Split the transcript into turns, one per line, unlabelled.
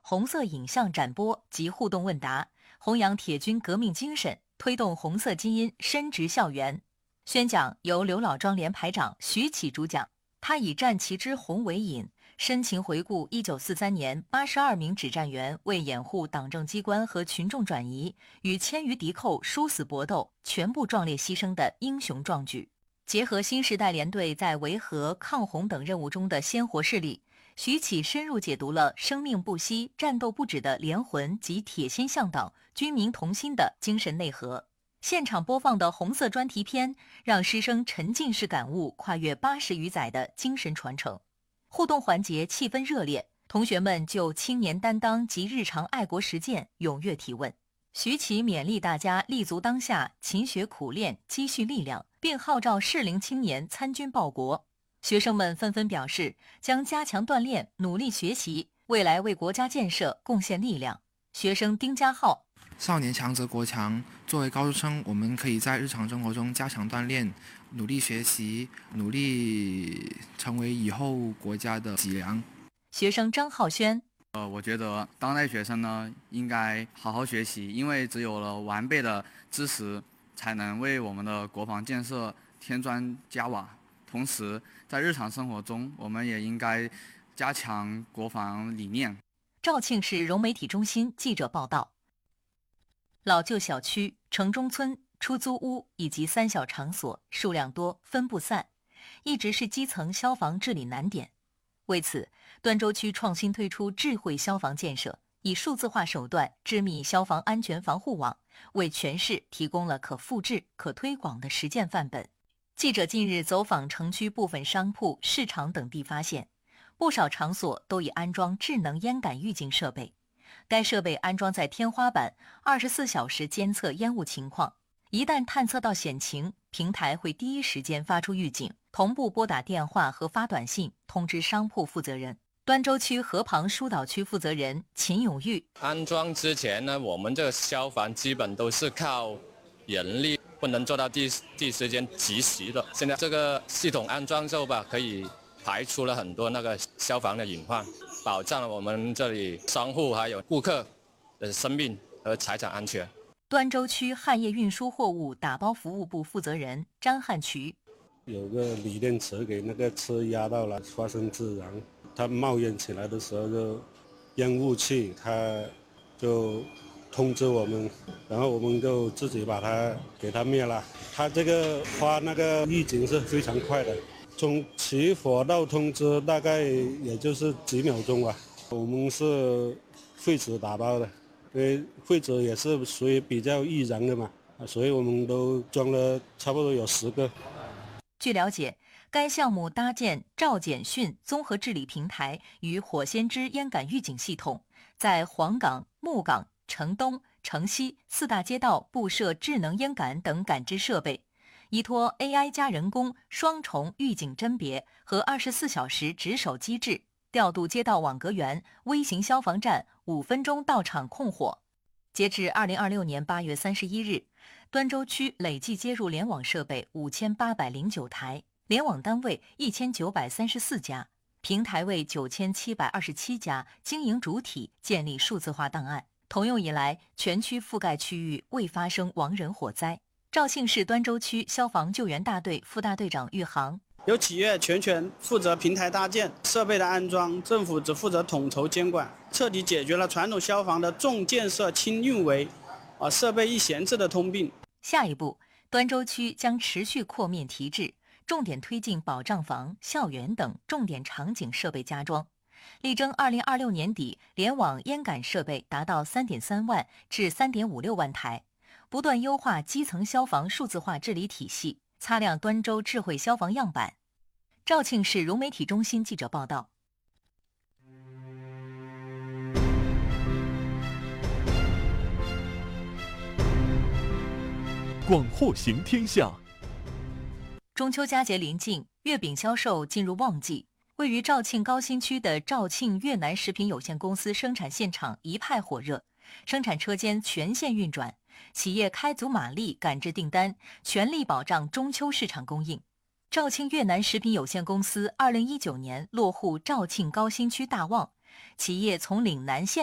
红色影像展播及互动问答，弘扬铁军革命精神，推动红色基因深植校园。宣讲由刘老庄连排长徐启主讲，他以战旗之红为引，深情回顾1943年82名指战员为掩护党政机关和群众转移，与千余敌寇殊死搏斗，全部壮烈牺牲的英雄壮举。结合新时代联队在维和、抗洪等任务中的鲜活事例，徐启深入解读了生命不息、战斗不止的连魂及铁心向党、军民同心的精神内核。现场播放的红色专题片，让师生沉浸式感悟跨越80余载的精神传承。互动环节气氛热烈，同学们就青年担当及日常爱国实践踊跃提问。徐启勉励大家立足当下，勤学苦练，积蓄力量，并号召适龄青年参军报国。学生们纷纷表示将加强锻炼，努力学习，未来为国家建设贡献力量。学生丁家浩：
少年强则国强，作为高中生，我们可以在日常生活中加强锻炼，努力学习，努力成为以后国家的脊梁。
学生张浩轩：
我觉得当代学生呢，应该好好学习，因为只有了完备的知识，才能为我们的国防建设添砖加瓦。同时，在日常生活中，我们也应该加强国防理念。
肇庆市融媒体中心记者报道。老旧小区、城中村、出租屋以及三小场所数量多，分布散，一直是基层消防治理难点。为此，端州区创新推出智慧消防建设，以数字化手段织密消防安全防护网，为全市提供了可复制、可推广的实践范本。记者近日走访城区部分商铺、市场等地，发现不少场所都已安装智能烟感预警设备。该设备安装在天花板，24小时监测烟雾情况。一旦探测到险情，平台会第一时间发出预警，同步拨打电话和发短信通知商铺负责人。端州区河旁疏导区负责人秦永玉：
安装之前呢，我们这个消防基本都是靠人力，不能做到第一时间及时的。现在这个系统安装之后吧，可以排除了很多那个消防的隐患，保障了我们这里商户还有顾客的生命和财产安全。
端州区旱业运输货物打包服务部负责人张汉渠：
有个锂电池给那个车压到了，发生自燃，它冒烟起来的时候就烟雾器，它就通知我们，然后我们就自己把它给它灭了。它这个发那个预警是非常快的，从起火到通知大概也就是几秒钟吧。我们是废纸打包的，因为废纸也是属于比较易燃的嘛，所以我们都装了差不多有10个。
据了解，该项目搭建赵简讯综合治理平台与火先知烟感预警系统，在黄岗、木岗、城东、城西4大街道布设智能烟感等感知设备，依托 AI 加人工双重预警甄别和24小时值守机制，调度街道网格员、微型消防站5分钟到场控火。截至2026年8月31日，端州区累计接入联网设备5809台，联网单位1934家，平台为9727家经营主体建立数字化档案。同用以来，全区覆盖区域未发生亡人火灾。肇庆市端州区消防救援大队副大队长玉航：
由企业全权负责平台搭建、设备的安装，政府只负责统筹监管，彻底解决了传统消防的重建设轻运维、设备易闲置的通病。
下一步，端州区将持续扩面提质，重点推进保障房、校园等重点场景设备加装，力争2026年底联网烟感设备达到3.3万至3.56万台，不断优化基层消防数字化治理体系，擦亮端州智慧消防样板。肇庆市融媒体中心记者报道。
广获行天下。
中秋佳节临近，月饼销售进入旺季。位于肇庆高新区的肇庆越南食品有限公司生产现场一派火热，生产车间全线运转，企业开足马力赶制订单，全力保障中秋市场供应。肇庆越南食品有限公司2019年落户肇庆高新区大旺，企业从岭南县